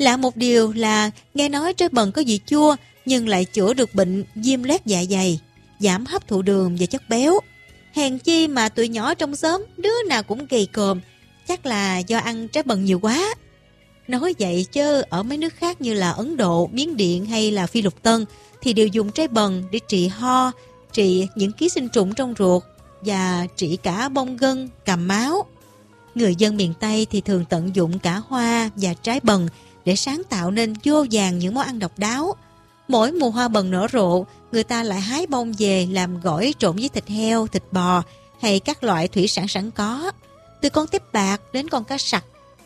Lạ một điều là nghe nói trái bần có vị chua nhưng lại chữa được bệnh viêm loét dạ dày, giảm hấp thụ đường và chất béo. Hèn chi mà tụi nhỏ trong xóm đứa nào cũng gầy còm, chắc là do ăn trái bần nhiều quá. Nói vậy chứ ở mấy nước khác như là Ấn Độ, Miến Điện hay là Phi Lục Tân thì đều dùng trái bần để trị ho, trị những ký sinh trùng trong ruột và trị cả bong gân, cầm máu. Người dân miền Tây thì thường tận dụng cả hoa và trái bần để sáng tạo nên vô vàn những món ăn độc đáo. Mỗi mùa hoa bần nở rộ, người ta lại hái bông về làm gỏi trộn với thịt heo, thịt bò hay các loại thủy sản sẵn có. Từ con tép bạc đến con cá sặc,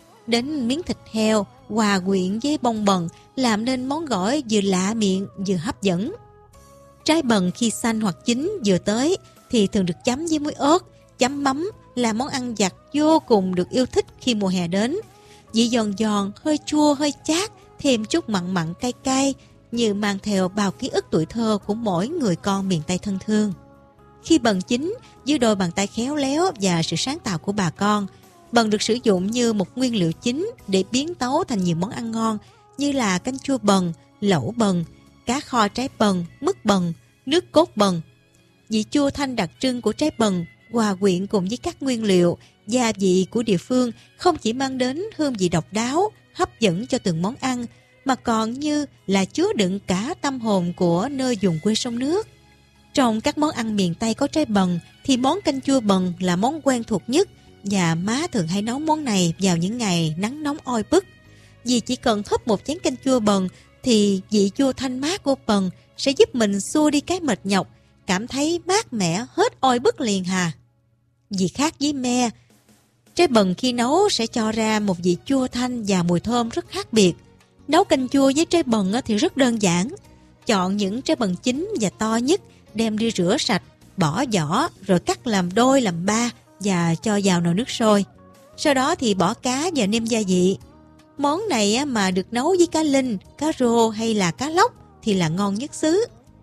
đến miếng thịt heo, hòa quyện với bông bần làm nên món gỏi vừa lạ miệng vừa hấp dẫn. Trái bần khi xanh hoặc chín vừa tới thì thường được chấm với muối ớt, chấm mắm, là món ăn vặt vô cùng được yêu thích khi mùa hè đến. Vị giòn giòn, hơi chua, hơi chát, thêm chút mặn mặn cay cay, như mang theo bao ký ức tuổi thơ của mỗi người con miền Tây thân thương. Khi bần chín, dưới đôi bàn tay khéo léo và sự sáng tạo của bà con, bần được sử dụng như một nguyên liệu chính để biến tấu thành nhiều món ăn ngon như là canh chua bần, lẩu bần, cá kho trái bần, mứt bần, nước cốt bần. Vị chua thanh đặc trưng của trái bần hòa quyện cùng với các nguyên liệu, gia vị của địa phương không chỉ mang đến hương vị độc đáo, hấp dẫn cho từng món ăn, mà còn như là chứa đựng cả tâm hồn của nơi vùng quê sông nước. Trong các món ăn miền Tây có trái bần thì món canh chua bần là món quen thuộc nhất, và má thường hay nấu món này vào những ngày nắng nóng oi bức. Vì chỉ cần húp một chén canh chua bần thì vị chua thanh mát của bần sẽ giúp mình xua đi cái mệt nhọc, cảm thấy mát mẻ hết oi bức liền hà. Vì khác với me, trái bần khi nấu sẽ cho ra một vị chua thanh và mùi thơm rất khác biệt. Nấu canh chua với trái bần thì rất đơn giản. Chọn những trái bần chín và to nhất, đem đi rửa sạch, bỏ vỏ rồi cắt làm đôi làm ba và cho vào nồi nước sôi. Sau đó thì bỏ cá và nêm gia vị. Món này mà được nấu với cá linh, cá rô hay là cá lóc thì là ngon nhất xứ.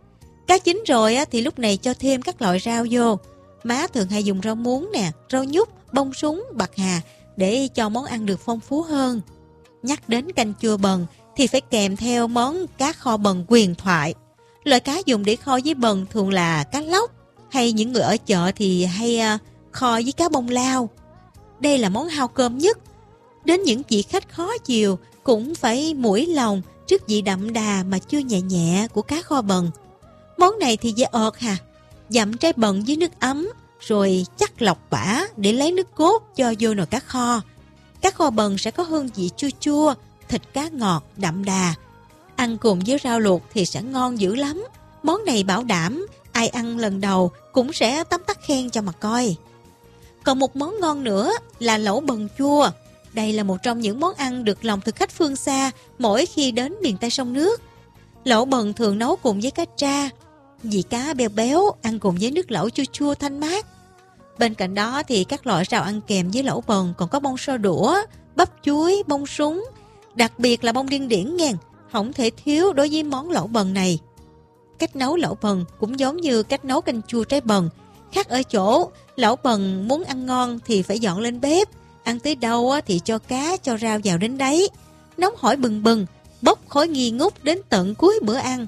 Cá chín rồi thì lúc này cho thêm các loại rau vô. Má thường hay dùng rau muống nè, rau nhút, bông súng, bạc hà để cho món ăn được phong phú hơn. Nhắc đến canh chua bần thì phải kèm theo món cá kho bần huyền thoại. Loại cá dùng để kho với bần thường là cá lóc, hay những người ở chợ thì hay kho với cá bông lao. Đây là món hao cơm nhất. Đến những vị khách khó chiều cũng phải mũi lòng trước vị đậm đà mà chua nhẹ nhẹ của cá kho bần. Món này thì dễ ợt hà. Dặm trái bần với nước ấm rồi chắc lọc bã để lấy nước cốt cho vô nồi cá kho. Cá kho bần sẽ có hương vị chua chua, thịt cá ngọt, đậm đà. Ăn cùng với rau luộc thì sẽ ngon dữ lắm. Món này bảo đảm ai ăn lần đầu cũng sẽ tấm tắc khen cho mà coi. Còn một món ngon nữa là lẩu bần chua. Đây là một trong những món ăn được lòng thực khách phương xa mỗi khi đến miền Tây sông nước. Lẩu bần thường nấu cùng với cá tra, vị cá béo béo, ăn cùng với nước lẩu chua chua thanh mát. Bên cạnh đó thì các loại rau ăn kèm với lẩu bần còn có bông sò đũa, bắp chuối, bông súng, đặc biệt là bông điên điển nghen, không thể thiếu đối với món lẩu bần này. Cách nấu lẩu bần cũng giống như cách nấu canh chua trái bần, khác ở chỗ lẩu bần muốn ăn ngon thì phải dọn lên bếp, ăn tới đâu thì cho cá cho rau vào đến đấy, nóng hổi bừng bừng, bốc khói nghi ngút đến tận cuối bữa ăn.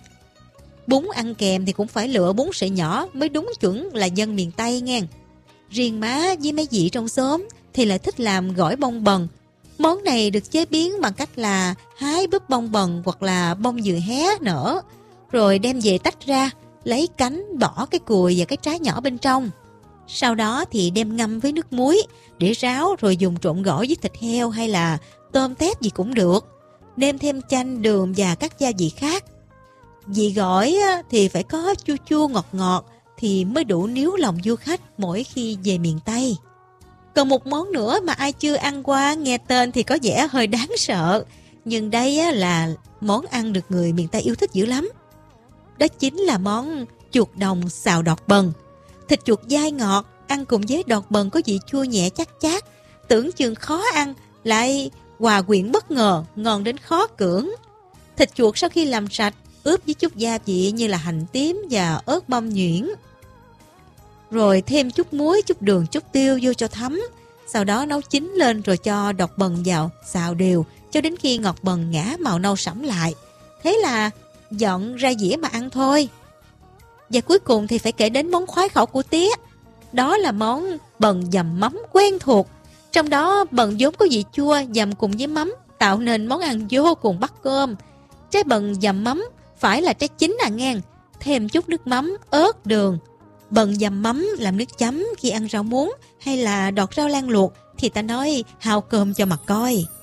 Bún ăn kèm thì cũng phải lựa bún sợi nhỏ mới đúng chuẩn là dân miền Tây nghe. Riêng má với mấy dì trong xóm thì lại thích làm gỏi bông bần. Món này được chế biến bằng cách là hái búp bông bần hoặc là bông vừa hé nở, rồi đem về tách ra, lấy cánh, bỏ cái cùi và cái trái nhỏ bên trong. Sau đó thì đem ngâm với nước muối để ráo rồi dùng trộn gỏi với thịt heo hay là tôm tép gì cũng được. Nêm thêm chanh, đường và các gia vị khác. Vị gỏi thì phải có chua chua ngọt ngọt thì mới đủ níu lòng du khách mỗi khi về miền Tây. Còn một món nữa mà ai chưa ăn qua nghe tên thì có vẻ hơi đáng sợ, nhưng đây là món ăn được người miền Tây yêu thích dữ lắm. Đó chính là món chuột đồng xào đọt bần. Thịt chuột dai ngọt, ăn cùng với đọt bần có vị chua nhẹ chát chát, tưởng chừng khó ăn, lại hòa quyện bất ngờ, ngon đến khó cưỡng. Thịt chuột sau khi làm sạch, ướp với chút gia vị như là hành tím và ớt băm nhuyễn, rồi thêm chút muối, chút đường, chút tiêu vô cho thấm. Sau đó nấu chín lên rồi cho đọt bần vào, xào đều cho đến khi ngọt bần ngả màu nâu sẫm lại. Thế là dọn ra dĩa mà ăn thôi. Và cuối cùng thì phải kể đến món khoái khẩu của Tía. Đó là món bần dầm mắm quen thuộc. Trong đó bần vốn có vị chua dầm cùng với mắm, tạo nên món ăn vô cùng bắt cơm. Trái bần dầm mắm phải là trái chín ngang, thêm chút nước mắm, ớt, đường. Bần dầm mắm làm nước chấm khi ăn rau muống hay là đọt rau lan luộc thì ta nói hao cơm cho mà coi.